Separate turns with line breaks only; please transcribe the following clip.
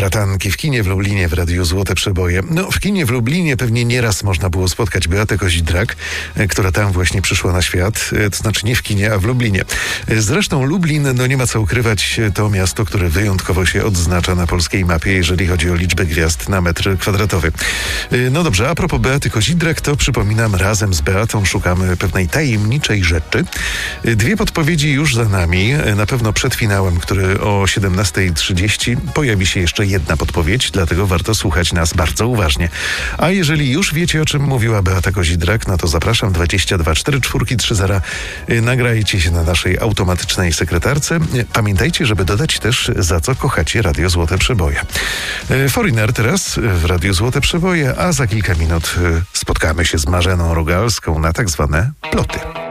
Bratanki w kinie w Lublinie w Radiu Złote Przeboje. No, w kinie w Lublinie pewnie nieraz można było spotkać Beatę Kozidrak, która tam właśnie przyszła na świat. To znaczy nie w kinie, a w Lublinie. Zresztą Lublin, no nie ma co ukrywać, to miasto, które wyjątkowo się odznacza na polskiej mapie, jeżeli chodzi o liczbę gwiazd na metr kwadratowy. No dobrze, a propos Beaty Kozidrak, to przypominam, razem z Beatą szukamy pewnej tajemniczej rzeczy. 2 podpowiedzi już za nami. Na pewno przed finałem, który o 17:30 pojawi się jeszcze jedna podpowiedź, dlatego warto słuchać nas bardzo uważnie. A jeżeli już wiecie, o czym mówiła Beata Kozidrak, no to zapraszam 22 44 30. Nagrajcie się na naszej automatycznej sekretarce. Pamiętajcie, żeby dodać też, za co kochacie Radio Złote Przeboje. Foreigner teraz w Radio Złote Przeboje, a za kilka minut spotkamy się z Marzeną Rogalską na tak zwane ploty.